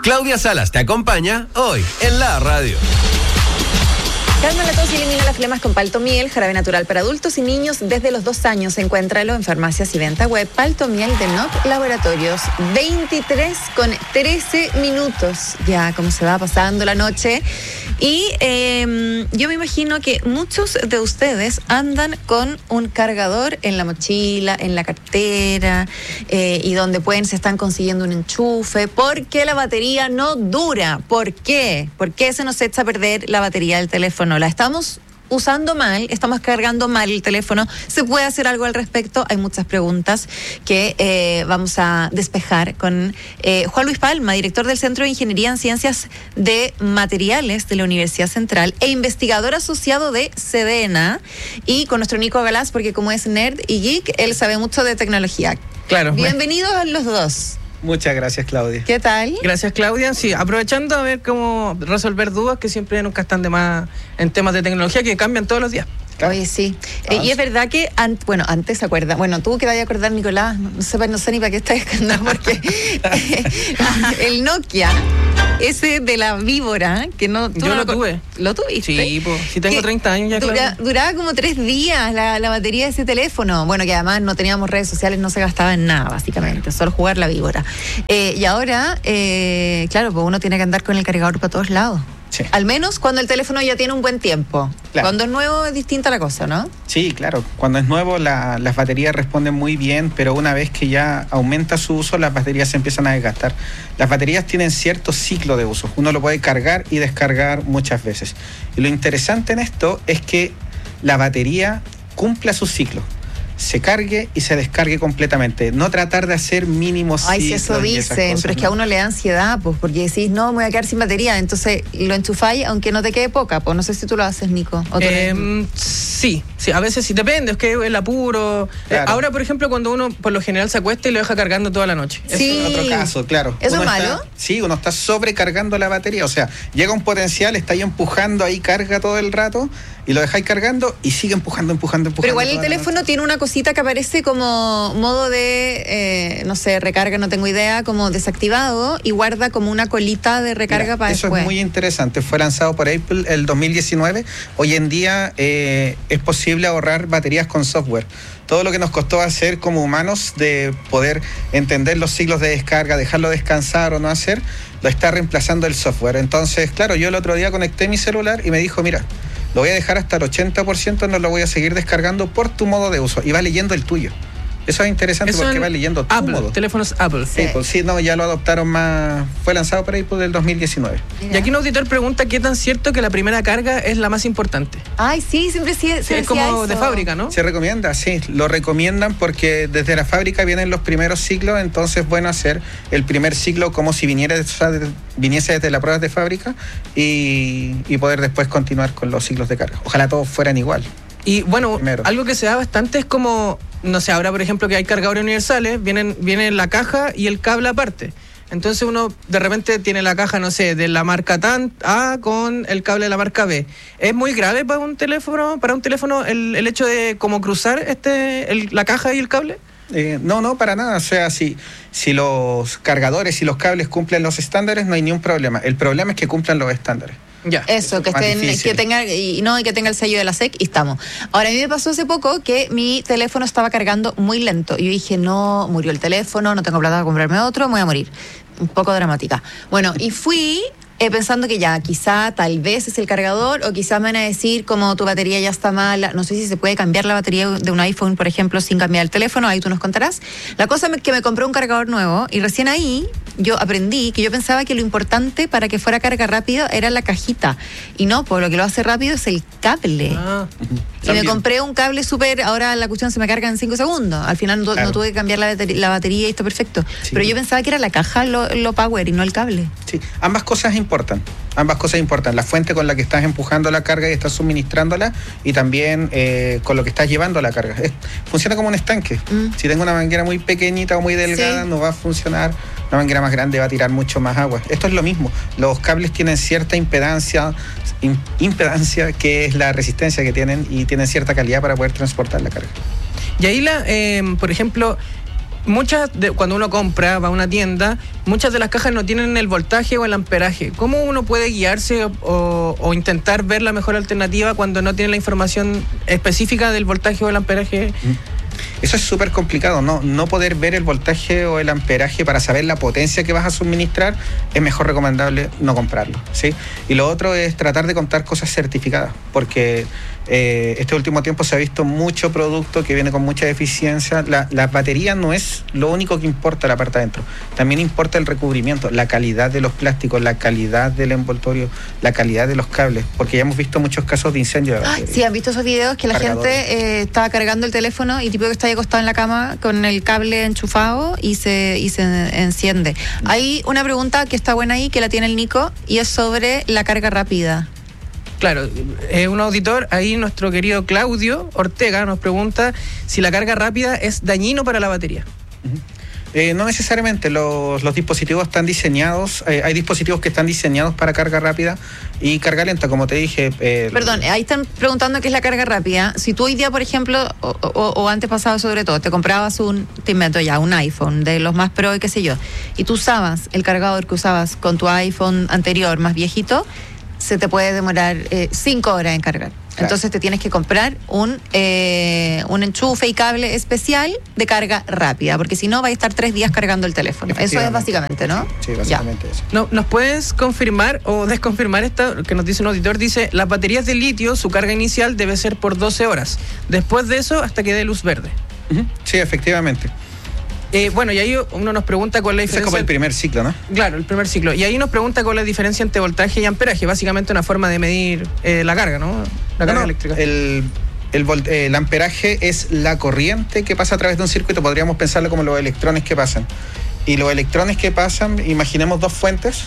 Claudia Salas te acompaña hoy en la radio. Calma la tos y elimina las flemas con Paltomiel, jarabe natural para adultos y niños desde los 2 años. Encuéntralo en farmacias y venta web. Paltomiel de NOC Laboratorios. 23:13. Ya, como se va pasando la noche. Y yo me imagino que muchos de ustedes andan con un cargador en la mochila, en la cartera, y donde pueden se están consiguiendo un enchufe, porque la batería no dura. ¿Por qué? ¿Por qué se nos echa a perder la batería del teléfono? ¿La estamos usando mal? ¿Estamos cargando mal el teléfono? ¿Se puede hacer algo al respecto? Hay muchas preguntas que vamos a despejar con Juan Luis Palma, director del Centro de Ingeniería en Ciencias de Materiales de la Universidad Central e investigador asociado de Sedena, y con nuestro Nico Galás, porque como es nerd y geek, él sabe mucho de tecnología. Claro. Bienvenidos a los dos. Muchas gracias, Claudia. ¿Qué tal? Gracias, Claudia. Sí, aprovechando a ver cómo resolver dudas que siempre nunca están de más en temas de tecnología que cambian todos los días. Claro. Oye, sí. Y es verdad que, antes se acuerda. Bueno, tú que vayas a acordar, Nicolás, no sé ni para qué estás escandando, porque el Nokia, ese de la víbora, que no... Yo lo tuve. ¿Lo tuviste? Sí, pues, si tengo 30 años ya, duraba como 3 días la batería de ese teléfono. Bueno, que además no teníamos redes sociales, no se gastaba en nada, básicamente, solo jugar la víbora. Y ahora, claro, pues uno tiene que andar con el cargador para todos lados. Sí. Al menos cuando el teléfono ya tiene un buen tiempo. Claro. Cuando es nuevo es distinta la cosa, ¿no? Sí, claro. Cuando es nuevo las baterías responden muy bien, pero una vez que ya aumenta su uso, las baterías se empiezan a desgastar. Las baterías tienen cierto ciclo de uso. Uno lo puede cargar y descargar muchas veces. Y lo interesante en esto es que la batería cumpla su ciclo. Se cargue y se descargue completamente. No tratar de hacer mínimos ciclos. Ay, si eso dicen, pero es que a uno le da ansiedad, pues, porque decís, no, me voy a quedar sin batería, entonces lo enchufáis aunque no te quede poca, pues no sé si tú lo haces, Nico. Sí, a veces sí, depende, es que el apuro. Claro. Ahora, por ejemplo, cuando uno por lo general se acuesta y lo deja cargando toda la noche. Sí. Es otro caso, claro. ¿Eso es malo? Sí, uno está sobrecargando la batería, o sea, llega un potencial, está ahí empujando, ahí carga todo el rato, y lo dejáis cargando y sigue empujando. Pero igual el teléfono tiene una cosita que aparece como modo de, no sé, recarga, no tengo idea, como desactivado, y guarda como una colita de recarga para eso después. Es muy interesante. Fue lanzado por Apple el 2019. Hoy en día es posible ahorrar baterías con software. Todo lo que nos costó hacer como humanos de poder entender los ciclos de descarga, dejarlo descansar o no hacer, lo está reemplazando el software. Entonces, claro, yo el otro día conecté mi celular y me dijo, mira, lo voy a dejar hasta el 80%, no lo voy a seguir descargando por tu modo de uso. Y va leyendo el tuyo. Eso es interesante porque va leyendo tu modo. Teléfonos Apple. Sí. Apple, sí, no, ya lo adoptaron más. Fue lanzado por Apple del 2019. Mira. Y aquí un auditor pregunta qué tan cierto que la primera carga es la más importante. Ay, sí, siempre sí, es como eso. De fábrica, ¿no? Se recomienda, sí, lo recomiendan porque desde la fábrica vienen los primeros ciclos, entonces bueno hacer el primer ciclo como si viniese desde las pruebas de fábrica y poder después continuar con los ciclos de carga. Ojalá todos fueran igual. Y bueno, algo que se da bastante es como, no sé, ahora por ejemplo que hay cargadores universales, viene la caja y el cable aparte. Entonces uno de repente tiene la caja, no sé, de la marca A con el cable de la marca B. ¿Es muy grave para un teléfono el hecho de como cruzar la caja y el cable? No, para nada. O sea, si los cargadores y los cables cumplen los estándares, no hay ni un problema. El problema es que cumplan los estándares. Ya. Eso, que tenga el sello de la SEC y estamos. Ahora, a mí me pasó hace poco que mi teléfono estaba cargando muy lento y yo dije, no, murió el teléfono, no tengo plata para comprarme otro, me voy a morir. Un poco dramática. Bueno, y fui pensando que ya, quizá, tal vez es el cargador, o quizá me van a decir como tu batería ya está mala. No sé si se puede cambiar la batería de un iPhone, por ejemplo, sin cambiar el teléfono, ahí tú nos contarás. La cosa es que me compré un cargador nuevo y recién ahí yo aprendí que yo pensaba que lo importante para que fuera carga rápida era la cajita, y no, pues lo que lo hace rápido es el cable. Y me compré un cable súper, ahora la cuestión se me carga en 5 segundos. Al final no tuve que cambiar la batería y está perfecto. Sí. Pero yo pensaba que era la caja lo power y no el cable. Sí, ambas cosas importan. La fuente con la que estás empujando la carga y estás suministrándola, y también con lo que estás llevando la carga. Funciona como un estanque. Si tengo una manguera muy pequeñita o muy delgada, no va a funcionar. Una manguera más grande va a tirar mucho más agua. Esto es lo mismo. Los cables tienen cierta impedancia, que es la resistencia que tienen, y tienen cierta calidad para poder transportar la carga. Y ahí, por ejemplo, cuando uno compra, va a una tienda, muchas de las cajas no tienen el voltaje o el amperaje. ¿Cómo uno puede guiarse o intentar ver la mejor alternativa cuando no tiene la información específica del voltaje o el amperaje? Eso es súper complicado, no poder ver el voltaje o el amperaje para saber la potencia que vas a suministrar, es mejor recomendable no comprarlo, ¿sí? Y lo otro es tratar de contar cosas certificadas, porque este último tiempo se ha visto mucho producto que viene con mucha deficiencia. La batería no es lo único que importa la parte adentro, también importa el recubrimiento, la calidad de los plásticos, la calidad del envoltorio, la calidad de los cables, porque ya hemos visto muchos casos de incendio de batería. Sí, han visto esos videos que la gente estaba cargando el teléfono y tipo que está ahí acostado en la cama con el cable enchufado y se enciende. Hay una pregunta que está buena ahí, que la tiene el Nico, y es sobre la carga rápida. Claro, un auditor, ahí nuestro querido Claudio Ortega nos pregunta si la carga rápida es dañino para la batería. No necesariamente, los dispositivos están diseñados, hay dispositivos que están diseñados para carga rápida y carga lenta, como te dije. Perdón, ahí están preguntando qué es la carga rápida. Si tú hoy día, por ejemplo, o antes pasado sobre todo, te comprabas un iPhone de los más pro y qué sé yo, y tú usabas el cargador que usabas con tu iPhone anterior más viejito, se te puede demorar 5 horas en cargar. Claro. Entonces te tienes que comprar un enchufe y cable especial de carga rápida, porque si no va a estar 3 días cargando el teléfono. Eso es básicamente, ¿no? Sí, básicamente eso. No, ¿nos puedes confirmar o desconfirmar esto que nos dice un auditor? Dice, las baterías de litio, su carga inicial debe ser por 12 horas. Después de eso, hasta que dé luz verde. Sí, efectivamente. Bueno, y ahí uno nos pregunta cuál es la diferencia. Es como el primer ciclo, ¿no? Claro, el primer ciclo. Y ahí nos pregunta cuál es la diferencia entre voltaje y amperaje. Básicamente una forma de medir la carga, ¿no? La carga eléctrica. El amperaje es la corriente que pasa a través de un circuito. Podríamos pensarlo como los electrones que pasan. Y los electrones que pasan, imaginemos 2 fuentes,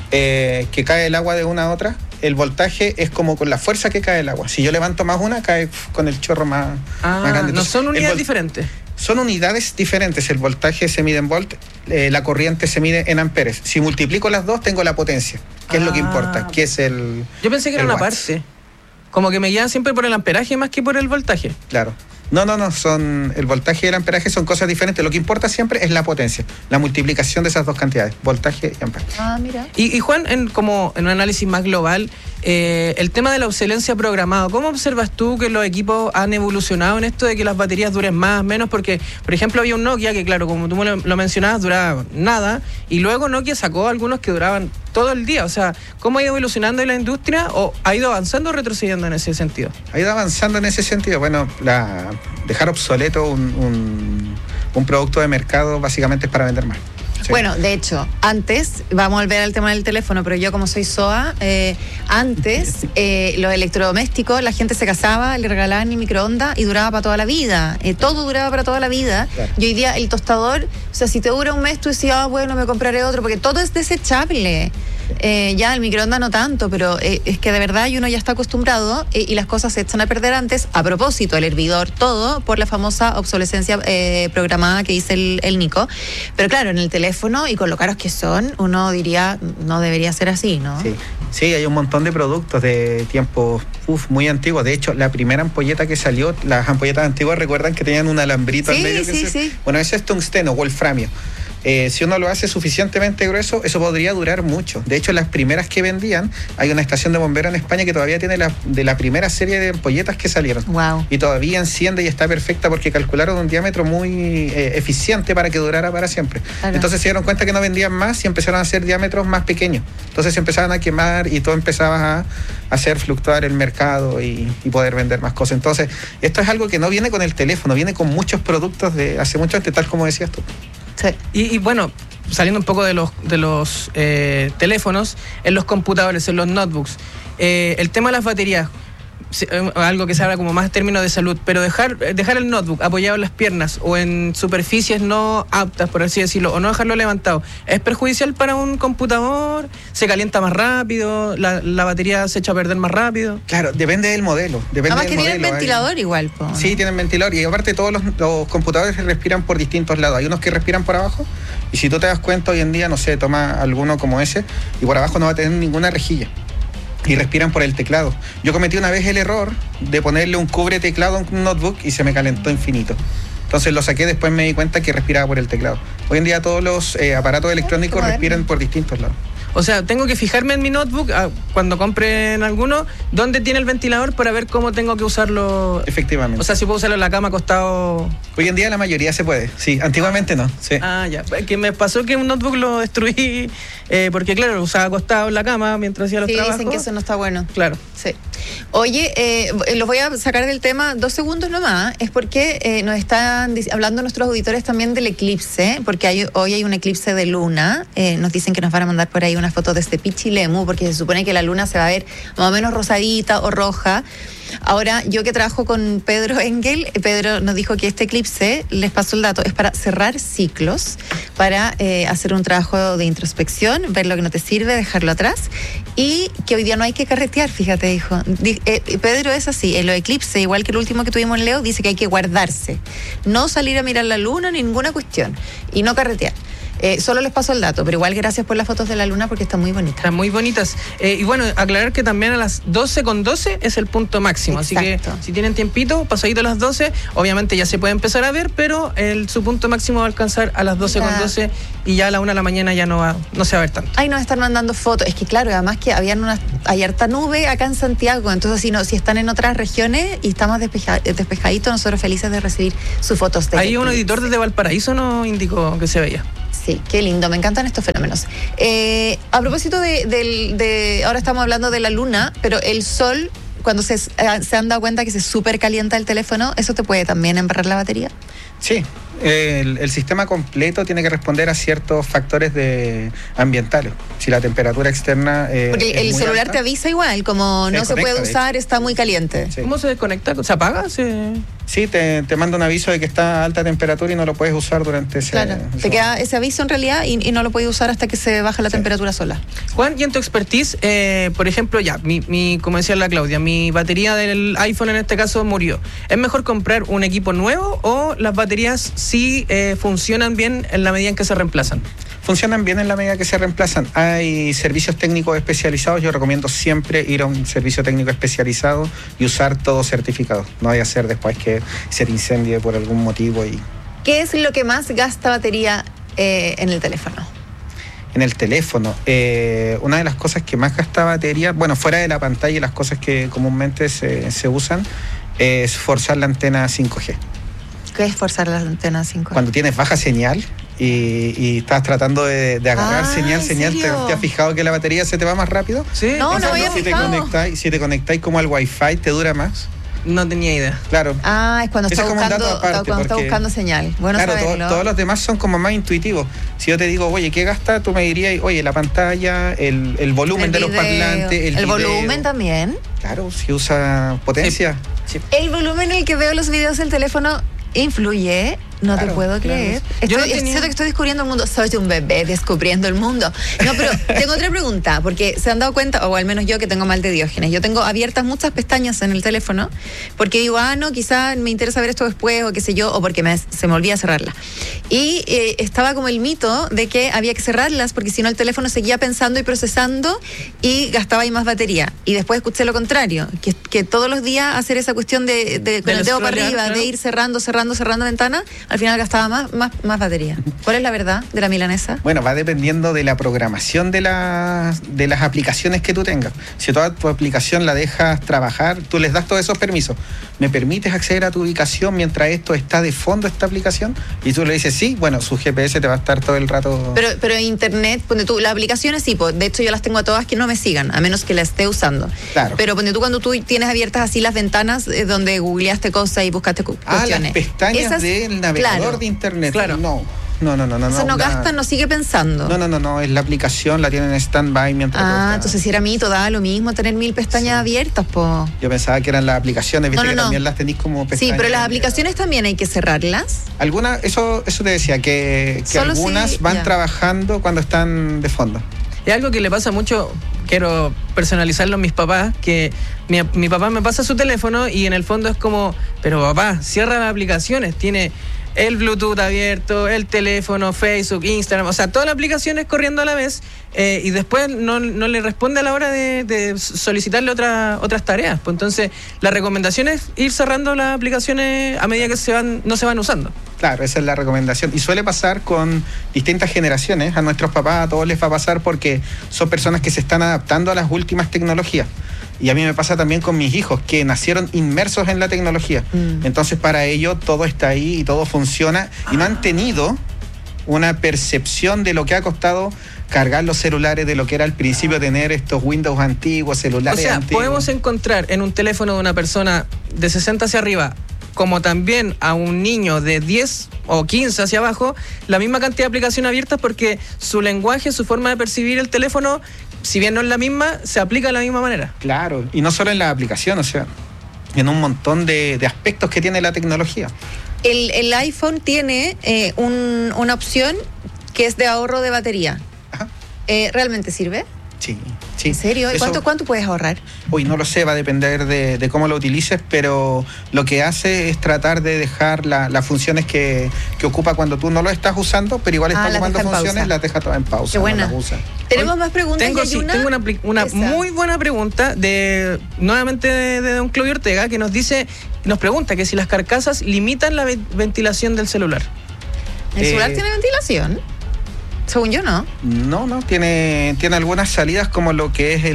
que cae el agua de una a otra. El voltaje es como con la fuerza que cae el agua. Si yo levanto más una, cae con el chorro más grande. Entonces, no son unidades diferentes. Son unidades diferentes. El voltaje se mide en volt, la corriente se mide en amperes. Si multiplico las dos, tengo la potencia, que es lo que importa, que es el... Yo pensé que era una parte. Como que me guían siempre por el amperaje más que por el voltaje. Claro. No, son el voltaje y el amperaje son cosas diferentes. Lo que importa siempre es la potencia, la multiplicación de esas dos cantidades, voltaje y amperaje. Mira. Y Juan, en un análisis más global, el tema de la obsolescencia programada, ¿cómo observas tú que los equipos han evolucionado en esto de que las baterías duren más, menos? Porque, por ejemplo, había un Nokia que, claro, como tú lo mencionabas, duraba nada, y luego Nokia sacó algunos que duraban todo el día. O sea, ¿cómo ha ido evolucionando la industria o ha ido avanzando o retrocediendo en ese sentido? Ha ido avanzando en ese sentido. Bueno, dejar obsoleto un producto de mercado básicamente es para vender más. Sí. Bueno, de hecho, antes, vamos a volver al tema del teléfono, pero yo como soy SOA, antes los electrodomésticos, la gente se casaba, le regalaban mi microondas y duraba para toda la vida. Todo duraba para toda la vida. Claro. Y hoy día el tostador, o sea, si te dura un mes, tú decías, bueno, me compraré otro, porque todo es desechable. Ya el microondas no tanto, pero es que de verdad uno ya está acostumbrado y las cosas se echan a perder antes. A propósito, el hervidor, todo por la famosa obsolescencia programada que dice el Nico. Pero claro, en el teléfono y con lo caros que son, uno diría, no debería ser así, ¿no? Sí, hay un montón de productos de tiempos muy antiguos. De hecho, la primera ampolleta que salió, las ampolletas antiguas, recuerdan que tenían un alambrito en medio. Sí. Bueno, ese es tungsteno, wolframio. Si uno lo hace suficientemente grueso, eso podría durar mucho. De hecho, las primeras que vendían, hay una estación de bomberos en España que todavía tiene de la primera serie de ampolletas que salieron. Wow. Y todavía enciende y está perfecta porque calcularon un diámetro muy eficiente para que durara para siempre. Claro. Entonces se dieron cuenta que no vendían más y empezaron a hacer diámetros más pequeños. Entonces se empezaban a quemar y todo empezaba a hacer fluctuar el mercado y poder vender más cosas. Entonces, esto es algo que no viene con el teléfono, viene con muchos productos de hace mucho antes, tal como decías tú. Sí. Y bueno, saliendo un poco de los teléfonos, en los computadores, en los notebooks, el tema de las baterías, algo que se habla como más en términos de salud, pero dejar el notebook apoyado en las piernas o en superficies no aptas, por así decirlo, o no dejarlo levantado, ¿es perjudicial para un computador? ¿Se calienta más rápido? ¿La batería se echa a perder más rápido? Claro, depende del modelo. Además que tienen ventilador igual, ¿no? Sí, tienen ventilador, y aparte todos los computadores respiran por distintos lados. Hay unos que respiran por abajo, y si tú te das cuenta hoy en día, no sé, toma alguno como ese, y por abajo no va a tener ninguna rejilla. Y respiran por el teclado. Yo cometí una vez el error de ponerle un cubre teclado a un notebook y se me calentó infinito. Entonces lo saqué, después me di cuenta que respiraba por el teclado. Hoy en día todos los aparatos electrónicos respiran por distintos lados. O sea, tengo que fijarme en mi notebook cuando compren alguno, dónde tiene el ventilador para ver cómo tengo que usarlo. Efectivamente. O sea, si puedo usarlo en la cama acostado. Hoy en día la mayoría se puede, sí. Antiguamente no. Sí. Ya. Que me pasó que un notebook lo destruí porque, claro, lo usaba acostado en la cama mientras hacía los trabajos. Sí, dicen que eso no está bueno. Claro. Sí. Oye, los voy a sacar del tema 2 segundos nomás. Es porque nos están hablando nuestros auditores también del eclipse, porque hoy hay un eclipse de luna. Nos dicen que nos van a mandar por ahí una foto desde Pichilemu, porque se supone que la luna se va a ver más o menos rosadita o roja. Ahora, yo que trabajo con Pedro Engel, Pedro nos dijo que este eclipse, les paso el dato, es para cerrar ciclos, para hacer un trabajo de introspección, ver lo que no te sirve, dejarlo atrás, y que hoy día no hay que carretear, fíjate, dijo. Pedro es así, en los eclipses, igual que el último que tuvimos en Leo, dice que hay que guardarse, no salir a mirar la luna, ninguna cuestión, y no carretear. Solo les paso el dato, pero igual gracias por las fotos de la luna porque están muy bonitas. Están muy bonitas. Y bueno, aclarar que también a las 12:12 es el punto máximo. Exacto. Así que si tienen tiempito, pasadito a las 12, obviamente ya se puede empezar a ver, pero su punto máximo va a alcanzar a las 12:12 y ya a la 1 de la mañana ya no se va a ver tanto. Ahí nos están mandando fotos. Es que claro, además que hay harta nube acá en Santiago, entonces si están en otras regiones y estamos despejaditos, nosotros felices de recibir sus fotos. Ahí un editor desde Valparaíso nos indicó que se veía. Sí, qué lindo, me encantan estos fenómenos. A propósito de ahora estamos hablando de la luna, pero el sol, cuando se han dado cuenta que se súper calienta el teléfono, ¿eso te puede también embarrar la batería? Sí, el sistema completo tiene que responder a ciertos factores ambientales. Si la temperatura externa porque el celular alta, te avisa igual, como no se puede usar, está muy caliente. Sí. ¿Cómo se desconecta? ¿Se apaga? Sí, te manda un aviso de que está a alta temperatura y no lo puedes usar durante ese... Claro, te queda ese aviso en realidad y no lo puedes usar hasta que se baja la temperatura sola. Juan, y en tu expertise, por ejemplo, como decía la Claudia, mi batería del iPhone en este caso murió. ¿Es mejor comprar un equipo nuevo o las baterías sí funcionan bien en la medida en que se reemplazan? Funcionan bien en la medida que se reemplazan. Hay servicios técnicos especializados. Yo recomiendo siempre ir a un servicio técnico especializado y usar todo certificado. No vaya a ser después que se te incendie por algún motivo. ¿Qué es lo que más gasta batería en el teléfono? En el teléfono, una de las cosas que más gasta batería, bueno, fuera de la pantalla y las cosas que comúnmente se usan, es forzar la antena 5G. ¿Qué es forzar la antena 5G? Cuando tienes baja señal y estás tratando de agarrar señal, ¿te has fijado que la batería se te va más rápido? Sí. No había fijado. Si te conectáis como al Wi-Fi, ¿te dura más? No tenía idea. Claro. Es cuando está buscando señal. Bueno, claro, todos los demás son como más intuitivos. Si yo te digo, oye, ¿qué gasta? Tú me dirías, oye, la pantalla, el volumen de los parlantes, el volumen también. Claro, si usa potencia. Sí. El volumen en el que veo los videos del teléfono influye. No te puedo creer. Siento que estoy descubriendo el mundo. Soy un bebé descubriendo el mundo. No, pero tengo otra pregunta, porque se han dado cuenta, o al menos yo que tengo mal de Diógenes, yo tengo abiertas muchas pestañas en el teléfono, porque digo, no, quizás me interesa ver esto después, o qué sé yo, o porque se me olvida cerrarla. Y estaba como el mito de que había que cerrarlas, porque si no el teléfono seguía pensando y procesando y gastaba ahí más batería. Y después escuché lo contrario, que todos los días hacer esa cuestión de con el dedo para arriba, claro, de ir cerrando ventanas, al final gastaba más batería. ¿Cuál es la verdad de la milanesa? Bueno, va dependiendo de la programación de las aplicaciones que tú tengas. Si toda tu aplicación la dejas trabajar, tú les das todos esos permisos. ¿Me permites acceder a tu ubicación mientras esto está de fondo, esta aplicación? Y tú le dices sí, bueno, su GPS te va a estar todo el rato... Pero internet, ponte tú, las aplicaciones sí, de hecho yo las tengo a todas que no me sigan, a menos que las esté usando. Claro. Pero ponte tú, cuando tú tienes abiertas así las ventanas donde googleaste cosas y buscaste cuestiones. Las pestañas del navegador de internet. Claro. No. Entonces no gasta, no sigue pensando. No, es la aplicación, la tienen en stand-by mientras... Entonces si era mito, daba lo mismo tener 1000 pestañas abiertas, po. Yo pensaba que eran las aplicaciones, viste que también las tenéis como pestañas. Sí, pero las aplicaciones también hay que cerrarlas. Algunas, eso te decía, que algunas van trabajando cuando están de fondo. Es algo que le pasa mucho, quiero personalizarlo a mis papás, que mi papá me pasa su teléfono y en el fondo es como, pero papá, cierra las aplicaciones, tiene el Bluetooth abierto, el teléfono, Facebook, Instagram, o sea, todas las aplicaciones corriendo a la vez, y después no le responde a la hora de solicitarle otras tareas. Pues entonces, la recomendación es ir cerrando las aplicaciones a medida que no se van usando. Claro, esa es la recomendación. Y suele pasar con distintas generaciones. A nuestros papás, a todos les va a pasar porque son personas que se están adaptando a las últimas tecnologías. Y a mí me pasa también con mis hijos, que nacieron inmersos en la tecnología. Entonces, para ellos todo está ahí y todo funciona. Y no han tenido una percepción de lo que ha costado cargar los celulares, de lo que era al principio tener estos Windows antiguos, celulares antiguos. Podemos encontrar en un teléfono de una persona de 60 hacia arriba, como también a un niño de 10 o 15 hacia abajo, la misma cantidad de aplicaciones abiertas, porque su lenguaje, su forma de percibir el teléfono, si bien no es la misma, se aplica de la misma manera. Claro, y no solo en la aplicación, o sea, en un montón de aspectos que tiene la tecnología. El iPhone tiene una opción que es de ahorro de batería. Ajá. ¿Realmente sirve? Sí. ¿En serio? ¿Cuánto puedes ahorrar? Uy, no lo sé, va a depender de cómo lo utilices, pero lo que hace es tratar de dejar las funciones que ocupa cuando tú no lo estás usando, pero igual está ocupando funciones, las deja todas en pausa. Qué buena. No las usa. ¿Tenemos más preguntas? Tengo una muy buena pregunta nuevamente de don Claudio Ortega, que nos pregunta que si las carcasas limitan la ventilación del celular. ¿El celular tiene ventilación? Según yo, no. No, tiene algunas salidas como lo que es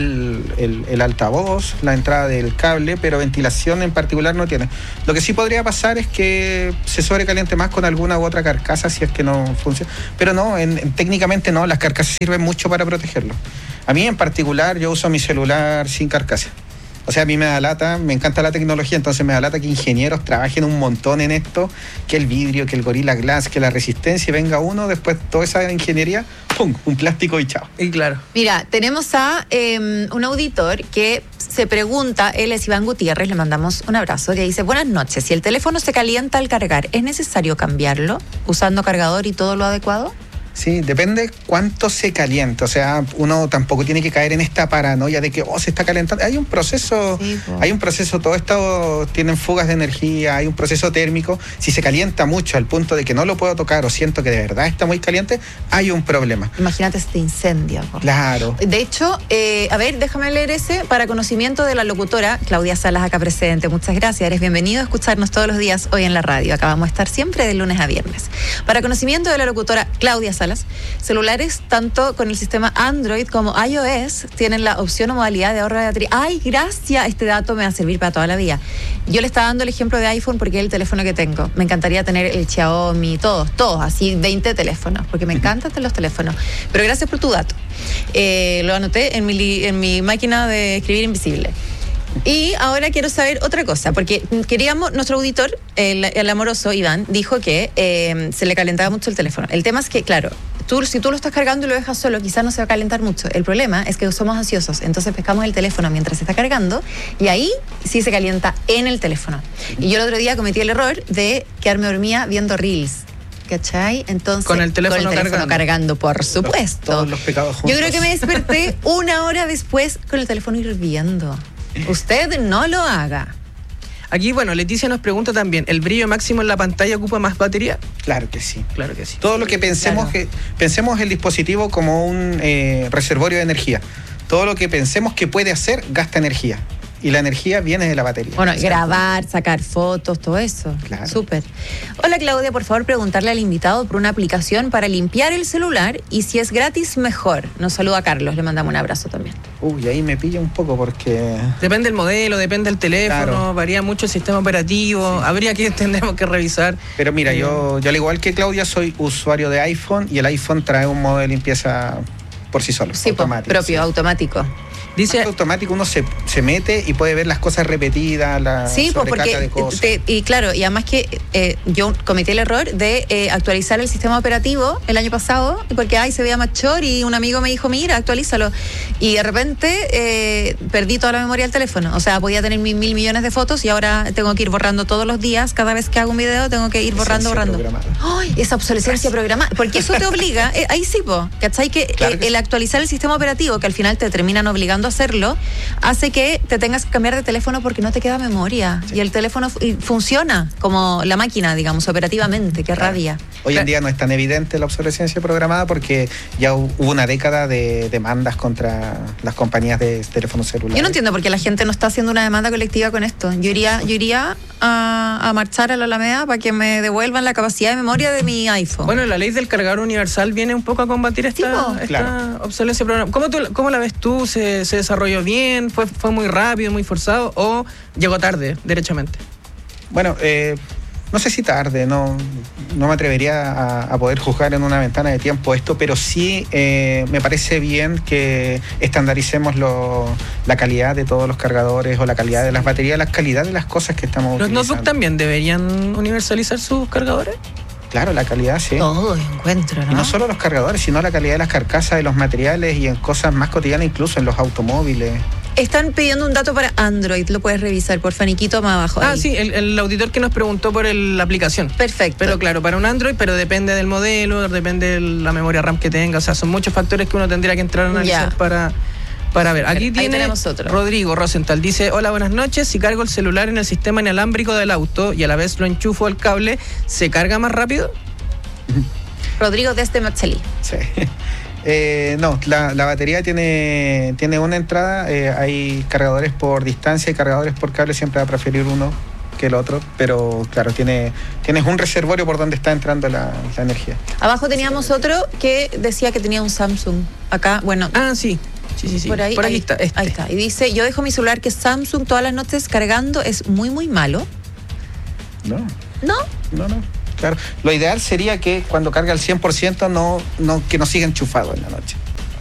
el altavoz, la entrada del cable, pero ventilación en particular no tiene. Lo que sí podría pasar es que se sobrecaliente más con alguna u otra carcasa si es que no funciona. Pero no, técnicamente no, las carcasas sirven mucho para protegerlo. A mí en particular yo uso mi celular sin carcasa. O sea, a mí me da lata, me encanta la tecnología, entonces me da lata que ingenieros trabajen un montón en esto, que el vidrio, que el Gorilla Glass, que la resistencia, y venga uno, después toda esa ingeniería, ¡pum!, un plástico y chao. Y claro. Mira, tenemos a un auditor que se pregunta, él es Iván Gutiérrez, le mandamos un abrazo, que dice: buenas noches, si el teléfono se calienta al cargar, ¿es necesario cambiarlo usando cargador y todo lo adecuado? Sí, depende cuánto se calienta. O sea, uno tampoco tiene que caer en esta paranoia de que se está calentando. Hay un proceso, todo esto tienen fugas de energía, hay un proceso térmico. Si se calienta mucho al punto de que no lo puedo tocar o siento que de verdad está muy caliente, hay un problema. Imagínate si te incendia. Claro. De hecho, a ver, déjame leer ese para conocimiento de la locutora Claudia Salas, acá presente. Muchas gracias. Eres bienvenido a escucharnos todos los días hoy en la radio. Acá vamos a estar siempre de lunes a viernes. Para conocimiento de la locutora Claudia Salas, celulares tanto con el sistema Android como iOS tienen la opción o modalidad de ahorro de batería. ¡Ay, gracias! Este dato me va a servir para toda la vida. Yo le estaba dando el ejemplo de iPhone porque es el teléfono que tengo. Me encantaría tener el Xiaomi, todos, así 20 teléfonos, porque me encantan los teléfonos. Pero gracias por tu dato. Lo anoté en mi máquina de escribir invisible. Y ahora quiero saber otra cosa, porque nuestro auditor, el amoroso Iván, dijo que se le calentaba mucho el teléfono. El tema es que, claro, si tú lo estás cargando y lo dejas solo, quizás no se va a calentar mucho. El problema es que somos ansiosos, entonces pescamos el teléfono mientras se está cargando y ahí sí se calienta en el teléfono. Y yo el otro día cometí el error de quedarme dormida viendo Reels. ¿Cachai? Entonces, con el teléfono cargando, por supuesto. Todos los pecados juntos. Yo creo que me desperté una hora después con el teléfono hirviendo. Usted no lo haga. Aquí, bueno, Leticia nos pregunta también, ¿el brillo máximo en la pantalla ocupa más batería? Claro que sí. Claro que sí. Todo lo que pensemos, pensemos el dispositivo como un reservorio de energía. Todo lo que pensemos que puede hacer gasta energía. Y la energía viene de la batería. Bueno, grabar, sacar fotos, todo eso. Claro. Súper. Hola, Claudia, por favor, preguntarle al invitado por una aplicación para limpiar el celular y si es gratis, mejor. Nos saluda Carlos, le mandamos un abrazo también. Uy, ahí me pilla un poco porque... Depende del modelo, depende del teléfono, claro. Varía mucho el sistema operativo, sí. Habría que tendremos que revisar. Pero mira, yo al igual que Claudia soy usuario de iPhone y el iPhone trae un modo de limpieza por sí solo. Sí, automático. Automático. Dice automático, uno se mete y puede ver las cosas repetidas, la sobrecarga de cosas. Y claro, y además que yo cometí el error de actualizar el sistema operativo el año pasado, porque se veía machor y un amigo me dijo, mira, actualízalo. Y de repente perdí toda la memoria del teléfono. O sea, podía tener 1.000 millones de fotos y ahora tengo que ir borrando todos los días. Cada vez que hago un video tengo que ir borrando. ¡Ay! Esa obsolescencia programada. Porque eso te obliga, ahí sí, ¿cachai? Que claro actualizar el sistema operativo, que al final te terminan obligando a hacerlo, hace que te tengas que cambiar de teléfono porque no te queda memoria. Sí. Y el teléfono funciona como la máquina, digamos, operativamente. Qué rabia. Hoy en día no es tan evidente la obsolescencia programada porque ya hubo una década de demandas contra las compañías de teléfonos celulares. Yo no entiendo por qué la gente no está haciendo una demanda colectiva con esto. Yo iría a marchar a la Alameda para que me devuelvan la capacidad de memoria de mi iPhone. Bueno, la ley del cargador universal viene un poco a combatir esta obsolescencia programada. ¿Cómo la ves tú? ¿Se desarrolló bien? ¿Fue muy rápido, muy forzado? ¿O llegó tarde, derechamente? Bueno, no sé si tarde, no me atrevería a poder juzgar en una ventana de tiempo esto, pero sí me parece bien que estandaricemos la calidad de todos los cargadores o la calidad de las baterías, la calidad de las cosas que estamos utilizando. ¿Los notebooks también deberían universalizar sus cargadores? Claro, la calidad, sí. Todo encuentro, ¿no? Y no solo los cargadores, sino la calidad de las carcasas, de los materiales y en cosas más cotidianas, incluso en los automóviles. Están pidiendo un dato para Android, lo puedes revisar, por Faniquito más abajo. Ah, ahí. Sí, el auditor que nos preguntó por la aplicación. Perfecto. Pero claro, para un Android, pero depende del modelo, depende de la memoria RAM que tenga, o sea, son muchos factores que uno tendría que entrar a analizar para ver. Aquí tiene Rodrigo Rosenthal, dice: hola, buenas noches, si cargo el celular en el sistema inalámbrico del auto y a la vez lo enchufo al cable, ¿se carga más rápido? Rodrigo desde Matzeli. Sí. No, la batería tiene una entrada, hay cargadores por distancia y cargadores por cable, siempre va a preferir uno que el otro, pero claro, tienes un reservorio por donde está entrando la energía. Abajo teníamos otro que decía que tenía un Samsung. Acá, bueno. Ah, sí. Sí. Por ahí está. Ahí está. Y dice: yo dejo mi celular que es Samsung todas las noches cargando, es muy, muy malo. No. ¿No? No. Claro, lo ideal sería que cuando carga al 100% que no siga enchufado en la noche.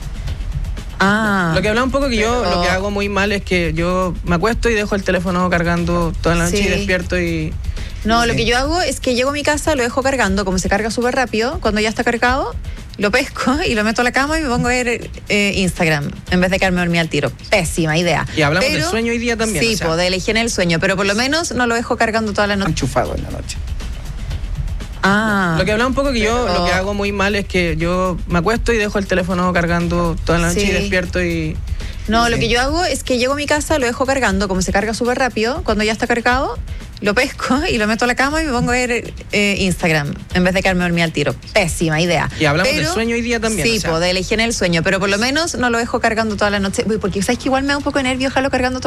Lo que hablaba un poco que lo que hago muy mal es que yo me acuesto y dejo el teléfono cargando toda la noche y despierto y... No, lo que yo hago es que llego a mi casa, lo dejo cargando, como se carga súper rápido, cuando ya está cargado, lo pesco y lo meto a la cama y me pongo a ver Instagram, en vez de quedarme dormida al tiro. Pésima idea. Y hablamos del sueño hoy día también. Sí, de la higiene del sueño, pero por lo menos no lo dejo cargando toda la noche. Enchufado en la noche. Lo que hablaba un poco que lo que hago muy mal es que yo me acuesto y dejo el teléfono cargando toda la noche y despierto y... No, lo que yo hago es que llego a mi casa, lo dejo cargando, como se carga súper rápido, cuando ya está cargado, lo pesco y lo meto a la cama y me pongo a ver Instagram, en vez de quedarme dormida al tiro. Pésima idea. Y hablamos del sueño hoy día también. Sí, de la higiene del sueño, pero por lo menos no lo dejo cargando toda la noche, porque sabes que igual me da un poco de nervio dejarlo cargando